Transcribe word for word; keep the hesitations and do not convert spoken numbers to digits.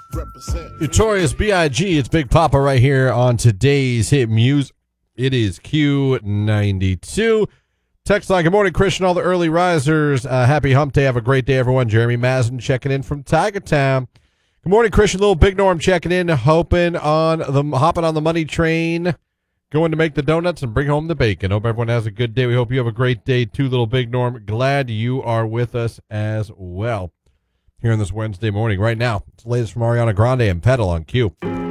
Notorious B I G, it's Big Papa right here on today's hit music. It is Q ninety-two. Text line, good morning, Christian, all the early risers. Uh, happy hump day. Have a great day, everyone. Jeremy Mazin checking in from Tiger Town. Good morning, Christian. Little Big Norm checking in, hoping on the hopping on the money train, going to make the donuts and bring home the bacon. Hope everyone has a good day. We hope you have a great day too, Little Big Norm. Glad you are with us as well here on this Wednesday morning. Right now, it's the latest from Ariana Grande and Pedal on Q.